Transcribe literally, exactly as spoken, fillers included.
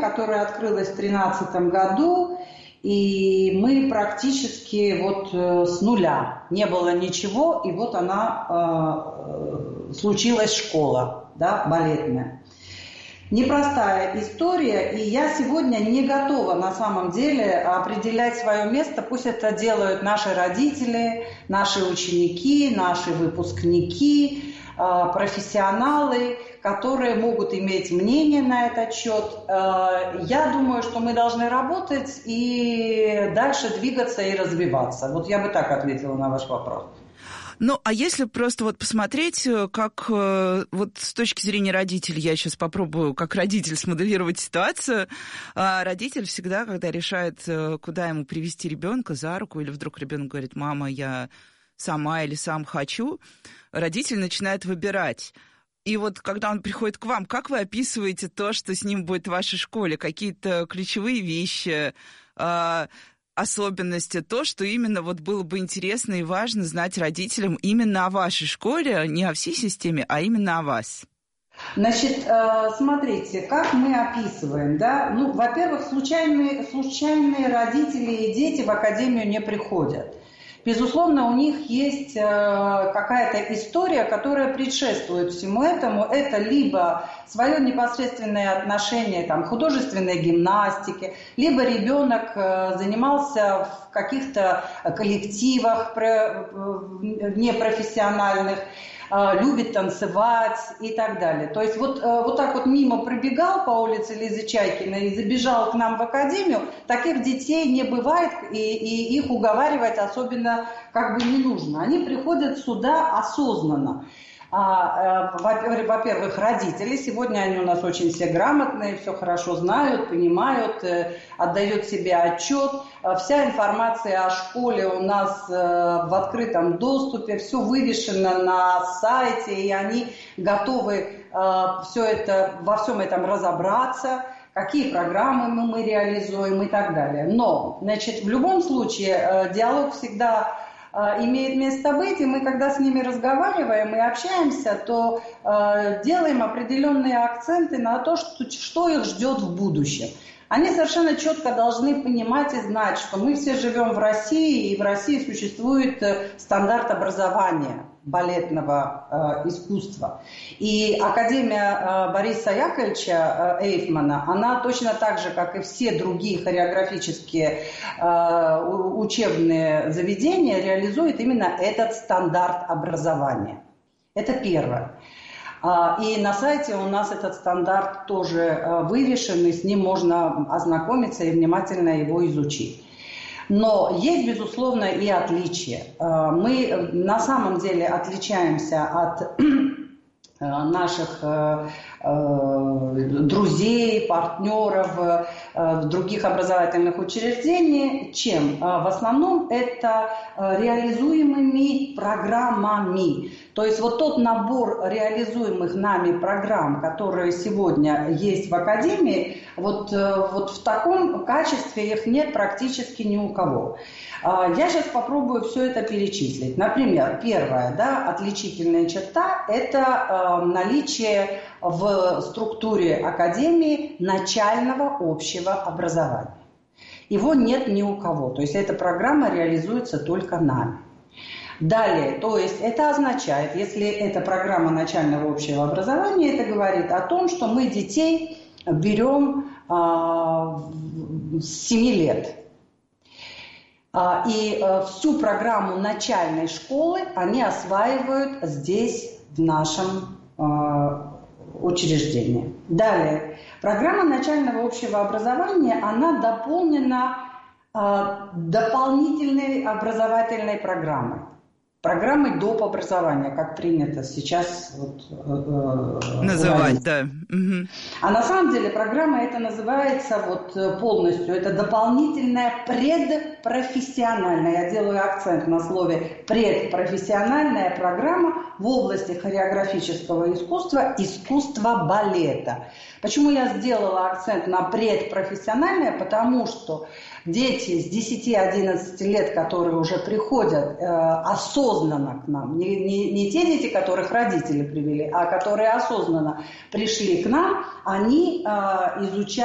которая открылась в две тысячи тринадцатом году, и мы практически вот с нуля. Не было ничего, и вот она, э, случилась школа, да, балетная. Непростая история, и я сегодня не готова на самом деле определять свое место. Пусть это делают наши родители, наши ученики, наши выпускники, профессионалы, которые могут иметь мнение на этот счет. Я думаю, что мы должны работать и дальше двигаться и развиваться. Вот я бы так ответила на ваш вопрос. Ну, а если просто вот посмотреть, как вот с точки зрения родителей, я сейчас попробую как родитель смоделировать ситуацию. Родитель всегда, когда решает, куда ему привести ребенка за руку, или вдруг ребенок говорит: мама, я сама или сам хочу, родитель начинает выбирать. И вот когда он приходит к вам, как вы описываете то, что с ним будет в вашей школе? Какие-то ключевые вещи, особенности, то, что именно вот было бы интересно и важно знать родителям именно о вашей школе, не о всей системе, а именно о вас? Значит, смотрите, как мы описываем, да? Ну, во-первых, случайные, случайные родители и дети в академию не приходят. Безусловно, у них есть какая-то история, которая предшествует всему этому. Это либо свое непосредственное отношение там, к художественной гимнастике, либо ребенок занимался в каких-то коллективах непрофессиональных, любит танцевать и так далее. То есть вот, вот так вот мимо пробегал по улице Лизы Чайкиной и забежал к нам в академию, таких детей не бывает, и, и их уговаривать особенно как бы не нужно. Они приходят сюда осознанно. Во-первых, родители. Сегодня они у нас очень все грамотные, все хорошо знают, понимают, отдают себе отчет. Вся информация о школе у нас в открытом доступе, все вывешено на сайте, и они готовы все это, во всем этом разобраться, какие программы мы, мы реализуем и так далее. Но, значит, в любом случае диалог всегда имеет место быть, и мы, когда с ними разговариваем и общаемся, то э, делаем определенные акценты на то, что, что их ждет в будущем. Они совершенно четко должны понимать и знать, что мы все живем в России, и в России существует стандарт образования балетного э, искусства. И Академия э, Бориса Яковлевича э, Эйфмана, она точно так же, как и все другие хореографические э, учебные заведения, реализует именно этот стандарт образования. Это первое. И на сайте у нас этот стандарт тоже вывешен, и с ним можно ознакомиться и внимательно его изучить. Но есть, безусловно, и отличия. Мы на самом деле отличаемся от наших друзей, партнеров в других образовательных учреждениях, чем в основном это реализуемыми программами. То есть вот тот набор реализуемых нами программ, которые сегодня есть в Академии, вот, вот в таком качестве их нет практически ни у кого. Я сейчас попробую все это перечислить. Например, первая, да, отличительная черта – это наличие в структуре Академии начального общего образования. Его нет ни у кого. То есть эта программа реализуется только нами. Далее, то есть это означает, если это программа начального общего образования, это говорит о том, что мы детей берем а, с семи лет. А, и а, всю программу начальной школы они осваивают здесь, в нашем а, учреждении. Далее, программа начального общего образования, она дополнена а, дополнительной образовательной программой. Программой доп. Образования, как принято сейчас вот, э, называть, да. Угу. А на самом деле программа эта называется вот полностью, это дополнительная предпрофессиональная, я делаю акцент на слове предпрофессиональная программа в области хореографического искусства, искусства балета. Почему я сделала акцент на предпрофессиональное? Потому что дети с десяти-одиннадцати лет, которые уже приходят э, осознанно к нам, не, не, не те дети, которых родители привели, а которые осознанно пришли к нам, они э, изучают